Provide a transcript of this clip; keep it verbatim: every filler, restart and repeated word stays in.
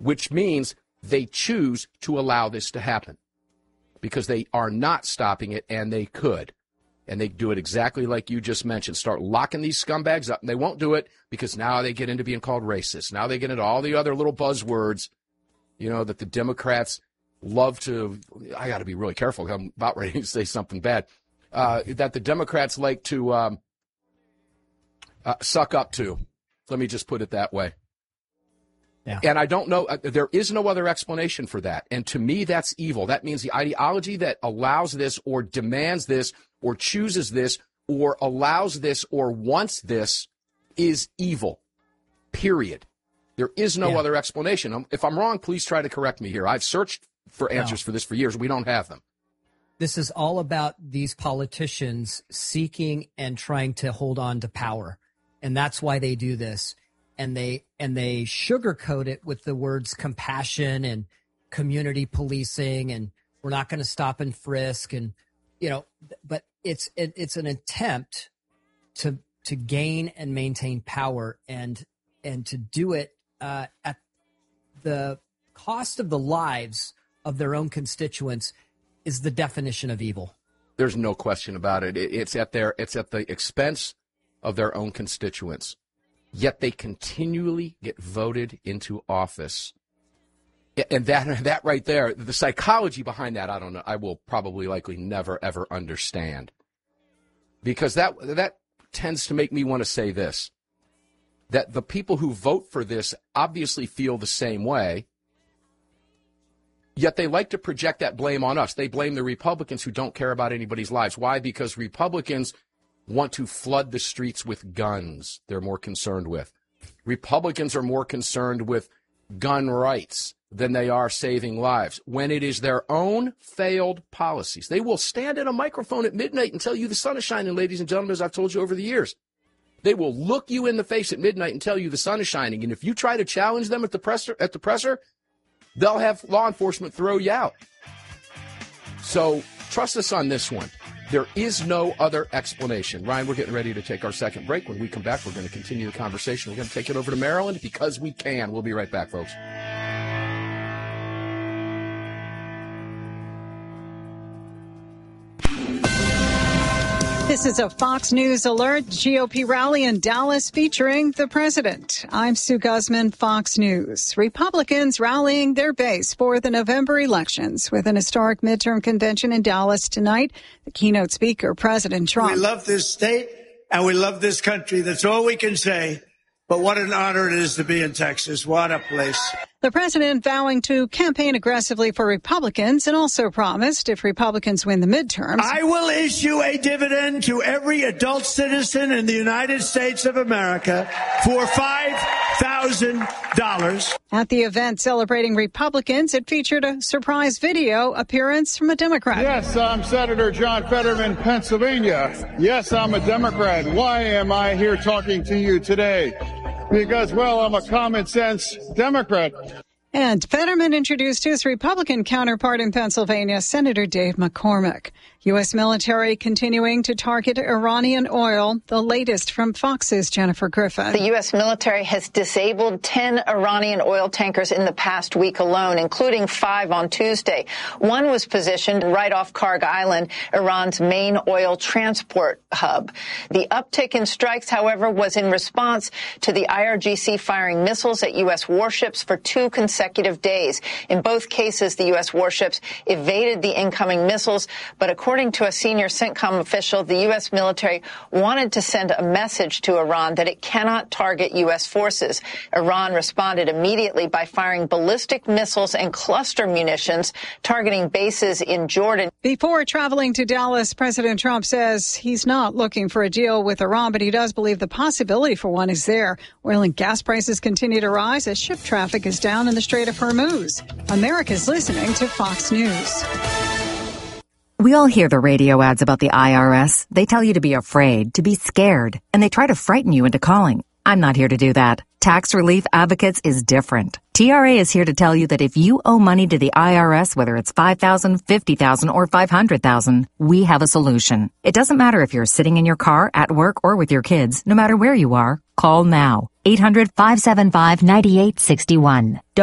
which means they choose to allow this to happen because they are not stopping it, and they could. And they do it exactly like you just mentioned, start locking these scumbags up, and they won't do it because now they get into being called racist. Now they get into all the other little buzzwords, you know, that the Democrats love to, I got to be really careful. I'm about ready to say something bad, uh, that the Democrats like to um, uh, suck up to. Let me just put it that way. Yeah. And I don't know, uh, there is no other explanation for that. And to me, that's evil. That means the ideology that allows this or demands this or chooses this or allows this or wants this is evil, period. There is no Yeah. other explanation. If I'm wrong, please try to correct me here. I've searched for answers No. for this for years. We don't have them. This is all about these politicians seeking and trying to hold on to power. And that's why they do this. And they and they sugarcoat it with the words compassion and community policing, and we're not going to stop and frisk, and you know, but it's it, it's an attempt to to gain and maintain power, and and to do it uh, at the cost of the lives of their own constituents is the definition of evil. There's no question about it. it it's at their it's at the expense of their own constituents. Yet they continually get voted into office. And that that right there, the psychology behind that, I don't know. I will probably likely never, ever understand. Because that that tends to make me want to say this, that the people who vote for this obviously feel the same way, yet they like to project that blame on us. They blame the Republicans who don't care about anybody's lives. Why? Because Republicans want to flood the streets with guns they're more concerned with. Republicans are more concerned with gun rights than they are saving lives. When it is their own failed policies, they will stand at a microphone at midnight and tell you the sun is shining, ladies and gentlemen, as I've told you over the years. They will look you in the face at midnight and tell you the sun is shining. And if you try to challenge them at the presser, at the presser, they'll have law enforcement throw you out. So trust us on this one. There is no other explanation. Ryan, we're getting ready to take our second break. When we come back, we're going to continue the conversation. We're going to take it over to Maryland because we can. We'll be right back, folks. This is a Fox News alert. G O P rally in Dallas featuring the president. I'm Sue Guzman, Fox News. Republicans rallying their base for the November elections with an historic midterm convention in Dallas tonight. The keynote speaker, President Trump. We love this state and we love this country. That's all we can say. But what an honor it is to be in Texas. What a place. The president vowing to campaign aggressively for Republicans and also promised if Republicans win the midterms, I will issue a dividend to every adult citizen in the United States of America for five thousand dollars. At the event celebrating Republicans, it featured a surprise video appearance from a Democrat. Yes, I'm Senator John Fetterman, Pennsylvania. Yes, I'm a Democrat. Why am I here talking to you today? Because, well, I'm a common sense Democrat. And Fetterman introduced his Republican counterpart in Pennsylvania, Senator Dave McCormick. U S military continuing to target Iranian oil. The latest from Fox's Jennifer Griffin. The U S military has disabled ten Iranian oil tankers in the past week alone, including five on Tuesday. One was positioned right off Karg Island, Iran's main oil transport hub. The uptick in strikes, however, was in response to the I R G C firing missiles at U S warships for two consecutive days. In both cases, the U S warships evaded the incoming missiles, but according According to a senior CENTCOM official, the U S military wanted to send a message to Iran that it cannot target U S forces. Iran responded immediately by firing ballistic missiles and cluster munitions targeting bases in Jordan. Before traveling to Dallas, President Trump says he's not looking for a deal with Iran, but he does believe the possibility for one is there. Oil and gas prices continue to rise as ship traffic is down in the Strait of Hormuz. America's listening to Fox News. We all hear the radio ads about the I R S. They tell you to be afraid, to be scared, and they try to frighten you into calling. I'm not here to do that. Tax Relief Advocates is different. T R A is here to tell you that if you owe money to the I R S, whether it's five thousand dollars, fifty thousand dollars, or five hundred thousand dollars, we have a solution. It doesn't matter if you're sitting in your car, at work, or with your kids. No matter where you are, call now. eight hundred, five seven five, nine eight six one.